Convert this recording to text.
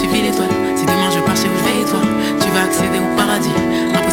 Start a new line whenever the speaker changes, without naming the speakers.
suivi l'étoile. Si demain je pars chez où je vais et toi, tu vas accéder au paradis.